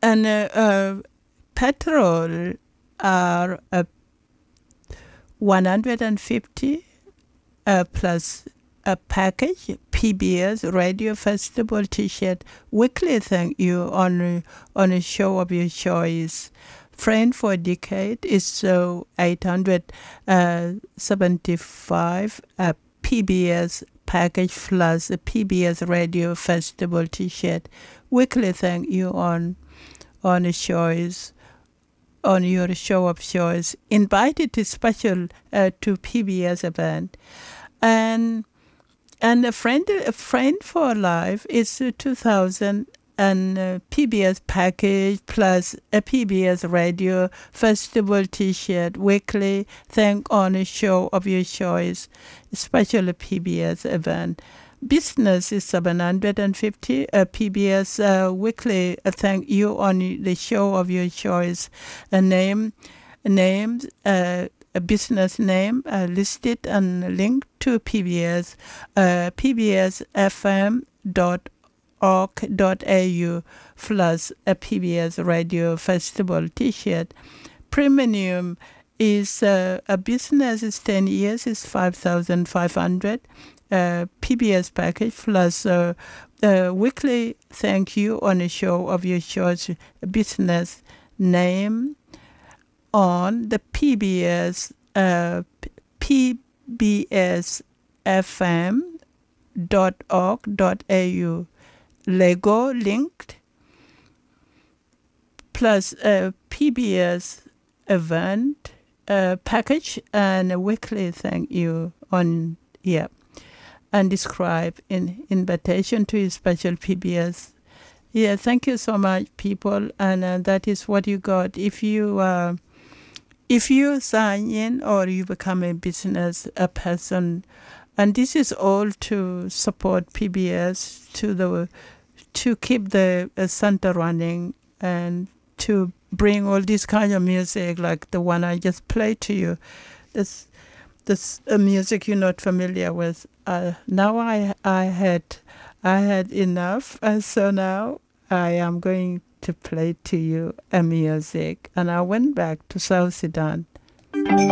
And petrol are 150 plus a package, PBS Radio Festival T-shirt, weekly thank you on a show of your choice. Friend for a Decade is so 875 PBS package plus a PBS Radio Festival T-shirt. Weekly thank you on a choice, on your show of choice. Invited to special to PBS event. And a friend for life is 2,000 and PBS package plus a PBS Radio Festival T-shirt weekly thank on a show of your choice, special PBS event. Business is 750 PBS weekly thank you on the show of your choice. A business name listed and linked to PBS, pbsfm.org.au plus a PBS Radio Festival T-shirt. Premium is a business is 10 years is 5,500. PBS package plus weekly thank you on a show of your choice. Business name on the PBS pbsfm.org.au Lego linked plus PBS event package and a weekly thank you on here. And describe in invitation to a special PBS. Yeah, thank you so much, people. And that is what you got. If you sign in or you become a business person, and this is all to support PBS to keep the center running and to bring all this kind of music like the one I just played to you. This music you're not familiar with. Now I had enough, and so now I am going to play to you a music. And I went back to South Sudan.